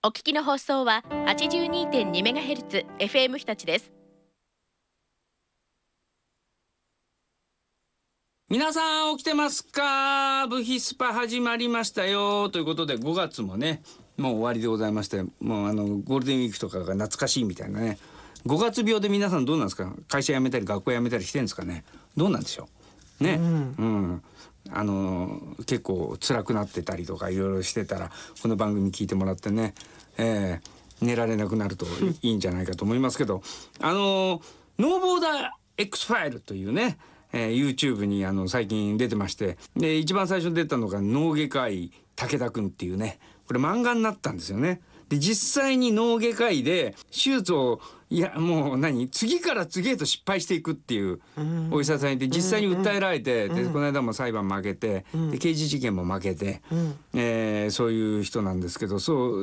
お聞きの放送は 82.2MHz FM 日立です。 皆さん起きてますか？ブヒスパ始まりましたよということで、5月もねもう終わりでございまして、もうゴールデンウィークとかが懐かしいみたいなね。5月病で皆さんどうなんですか？会社辞めたり学校辞めたりしてるんですかね。どうなんでしょうね。結構辛くなってたりとかいろいろしてたら、この番組聞いてもらってね、寝られなくなるといいんじゃないかと思いますけど、ノーボーダー X ファイルというね、YouTube に最近出てまして、で一番最初に出たのが脳外科医武田くんっていうね、これ漫画になったんですよね。で実際に脳外科医で手術をもう次から次へと失敗していくっていうお医者さんいて、実際に訴えられて、でこの間も裁判負けて、で刑事事件も負けて、そういう人なんですけど、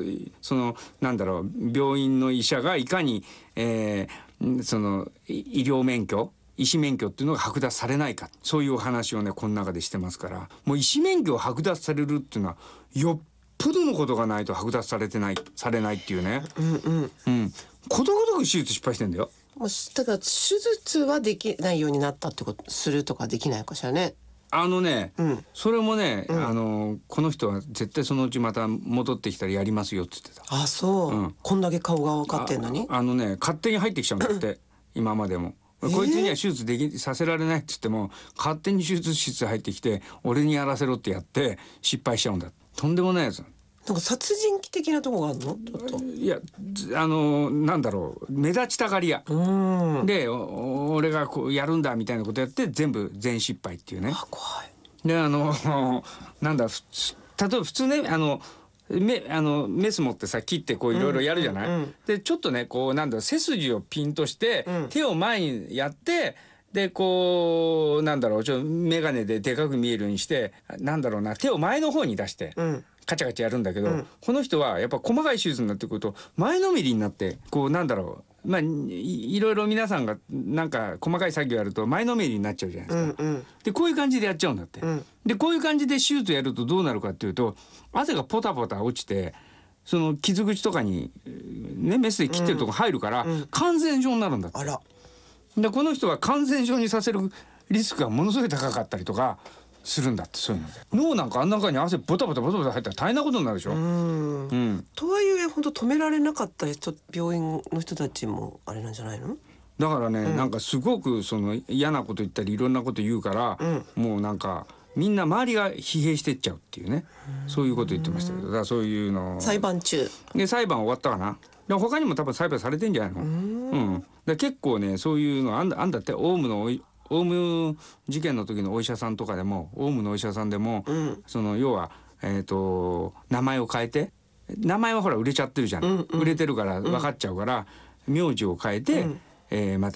病院の医者がいかに、その医療免許医師免許っていうのが剥奪されないか、そういうお話をねこの中でしてますから、もう医師免許を剥奪されるっていうのはよっぽどのことがないと剥奪されないっていうね。ことごとく手術失敗してんだよ。 だから手術はできないようになったってことするとかできないかしらね。 それもね、この人は絶対そのうちまた戻ってきたらやりますよって言ってた。 あ、そう、こんだけ顔が分かってんのに勝手に入ってきちゃうんだって今までも。こいつには手術させられないって言っても、勝手に手術室入ってきて俺にやらせろってやって失敗しちゃうんだ。とんでもないやつ。 なんか殺人鬼的なとこがあるの？ちょっといや目立ちたがり屋で、俺がこうやるんだみたいなことやって全失敗っていうね。 怖い。 で例えば普通ねメス持ってさ切ってこういろいろやるじゃない。でちょっとねこう背筋をピンとして、手を前にやって、でこう眼鏡ででかく見えるようにして手を前の方に出して、カチャカチャやるんだけど、この人はやっぱ細かい手術になってくると前のめりになって、こういろいろ皆さんが細かい作業やると前のめりになっちゃうじゃないですか。でこういう感じでやっちゃうんだって。でこういう感じで手術やるとどうなるかっていうと、汗がポタポタ落ちて、その傷口とかにねメスで切ってるとこ入るから、感染症になるんだって。 あら。 でこの人は感染症にさせるリスクがものすごい高かったりとかするんだって。そういうので脳なんかあん中に汗ボタボタ入ったら大変なことになるでしょ。 とはいえ本当止められなかった病院の人たちもあれなんじゃないの？ だからね、すごく嫌なこと言ったりいろんなこと言うから、もうみんな周りが疲弊してっちゃうっていうね、そういうこと言ってましたけど、だからそういうの裁判中で裁判終わったかな。で他にも多分裁判されてんじゃないの。で結構ねそういうのあんだって。オウム事件の時のお医者さんとかでも、オウムのお医者さんでも、要は名前を変えて、名前はほら売れちゃってるじゃん、売れてるから分かっちゃうから、名字を変えて、また